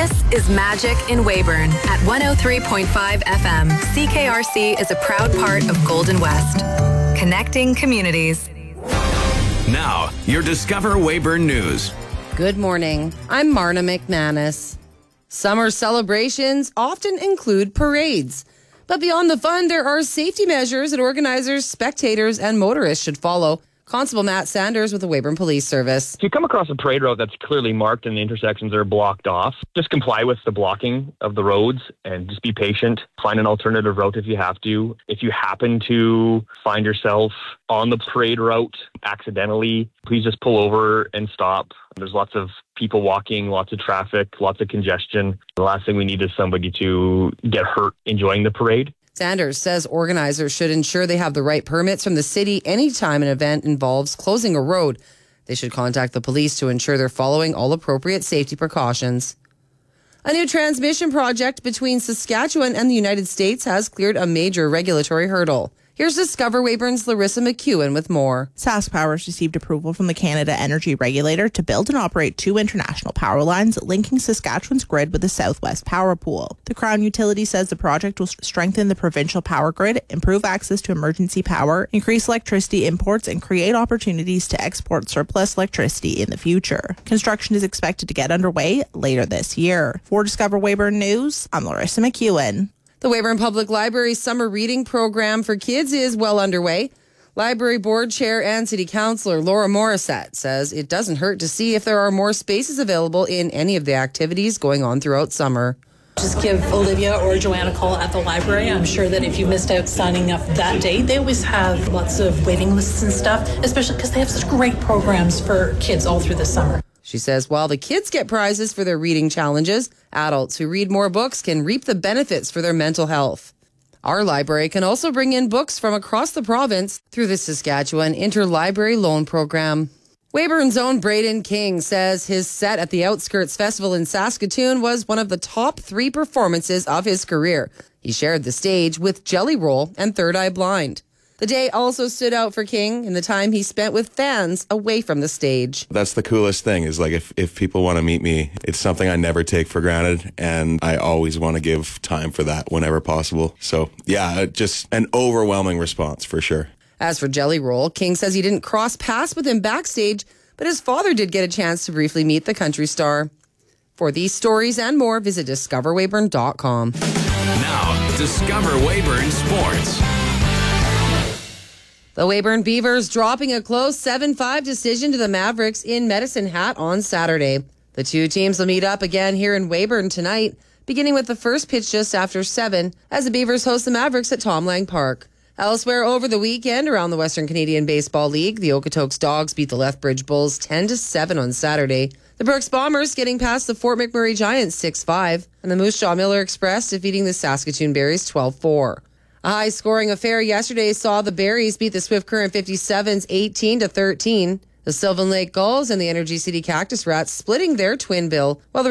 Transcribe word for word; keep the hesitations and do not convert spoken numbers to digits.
This is Magic in Weyburn at one oh three point five F M. C K R C is a proud part of Golden West. Connecting communities. Now, your Discover Weyburn News. Good morning. I'm Marna McManus. Summer celebrations often include parades. But beyond the fun, there are safety measures that organizers, spectators, and motorists should follow. Constable Matt Sanders with the Weyburn Police Service. If you come across a parade route that's clearly marked and the intersections are blocked off, just comply with the blocking of the roads and just be patient. Find an alternative route if you have to. If you happen to find yourself on the parade route accidentally, please just pull over and stop. There's lots of people walking, lots of traffic, lots of congestion. The last thing we need is somebody to get hurt enjoying the parade. Sanders says organizers should ensure they have the right permits from the city anytime an event involves closing a road. They should contact the police to ensure they're following all appropriate safety precautions. A new transmission project between Saskatchewan and the United States has cleared a major regulatory hurdle. Here's Discover Weyburn's Larissa McEwen with more. SaskPower has received approval from the Canada Energy Regulator to build and operate two international power lines linking Saskatchewan's grid with the Southwest Power Pool. The Crown Utility says the project will strengthen the provincial power grid, improve access to emergency power, increase electricity imports, and create opportunities to export surplus electricity in the future. Construction is expected to get underway later this year. For Discover Weyburn News, I'm Larissa McEwen. The Weyburn Public Library summer reading program for kids is well underway. Library Board Chair and City Councillor Laura Morissette says it doesn't hurt to see if there are more spaces available in any of the activities going on throughout summer. Just give Olivia or Joanna a call at the library. I'm sure that if you missed out signing up that day, they always have lots of waiting lists and stuff, especially because they have such great programs for kids all through the summer. She says while the kids get prizes for their reading challenges, adults who read more books can reap the benefits for their mental health. Our library can also bring in books from across the province through the Saskatchewan Interlibrary Loan Program. Weyburn's own Braden King says his set at the Outskirts Festival in Saskatoon was one of the top three performances of his career. He shared the stage with Jelly Roll and Third Eye Blind. The day also stood out for King in the time he spent with fans away from the stage. That's the coolest thing is like if, if people want to meet me, it's something I never take for granted, and I always want to give time for that whenever possible. So yeah, just an overwhelming response for sure. As for Jelly Roll, King says he didn't cross paths with him backstage, but his father did get a chance to briefly meet the country star. For these stories and more, visit discover weyburn dot com. Now, Discover Weyburn Sports. The Weyburn Beavers dropping a close seven five decision to the Mavericks in Medicine Hat on Saturday. The two teams will meet up again here in Weyburn tonight, beginning with the first pitch just after seven, as the Beavers host the Mavericks at Tom Lang Park. Elsewhere over the weekend around the Western Canadian Baseball League, the Okotoks Dogs beat the Lethbridge Bulls ten to seven on Saturday. The Brooks Bombers getting past the Fort McMurray Giants six five, and the Moose Jaw Miller Express defeating the Saskatoon Berries twelve four. A high-scoring affair yesterday saw the Berries beat the Swift Current fifty-sevens eighteen to thirteen. The Sylvan Lake Gulls and the Energy City Cactus Rats splitting their twin bill, while the